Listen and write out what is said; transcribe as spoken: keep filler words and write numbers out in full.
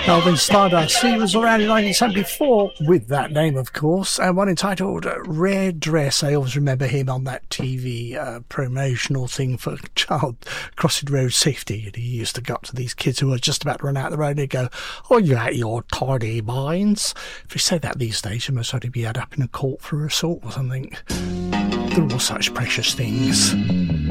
Melvin Stardust. He was around in nineteen seventy-four with that name, of course, and one entitled uh, Rare Dress. I always remember him on that T V uh, promotional thing for child crossing road safety. And he used to go up to these kids who were just about to run out the road and he'd go, "Oh, you out your tiny minds?" If you say that these days, you must only be had up in a court for assault or something. They're all such precious things.